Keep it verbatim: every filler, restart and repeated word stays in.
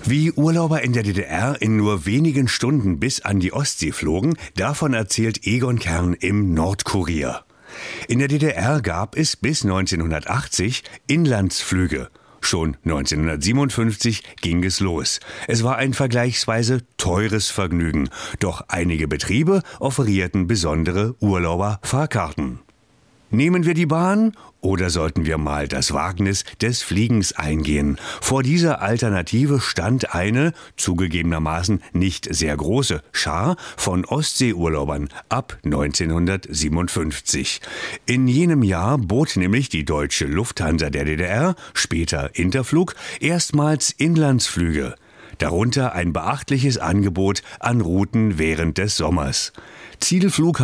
Wie Urlauber in der D D R in nur wenigen Stunden bis an die Ostsee flogen, davon erzählt Egon Kern im Nordkurier. In der D D R gab es bis neunzehnhundertachtzig Inlandsflüge. Schon neunzehnhundertsiebenundfünfzig ging es los. Es war ein vergleichsweise teures Vergnügen, doch einige Betriebe offerierten besondere Urlauberfahrkarten. Nehmen wir die Bahn oder sollten wir mal das Wagnis des Fliegens eingehen? Vor dieser Alternative stand eine, zugegebenermaßen nicht sehr große, Schar von Ostseeurlaubern ab neunzehnhundertsiebenundfünfzig. In jenem Jahr bot nämlich die Deutsche Lufthansa der D D R, später Interflug, erstmals Inlandsflüge. Darunter ein beachtliches Angebot an Routen während des Sommers. Zielflug